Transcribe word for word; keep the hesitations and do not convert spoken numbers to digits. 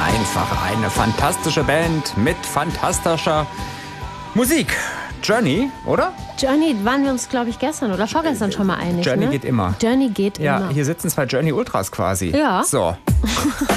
einfach eine fantastische Band mit fantastischer Musik. Journey, oder? Journey waren wir uns, glaube ich, gestern oder vorgestern schon mal einig. Journey ne? geht immer. Journey geht Ja, immer. hier sitzen zwei Journey Ultras quasi. Ja. So.